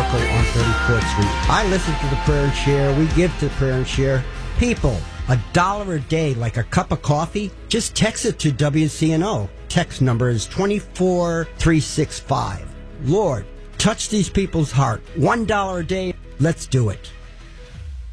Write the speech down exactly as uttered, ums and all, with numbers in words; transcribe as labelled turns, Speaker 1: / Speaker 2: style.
Speaker 1: Oracle on thirty-fourth Street. I listen to the Prayer and Share. We give to the Prayer and Share. People, a dollar a day, like a cup of coffee, just text it to W C N O. Text number is two four three six five. Lord, touch these people's heart. One dollar a day. Let's do it.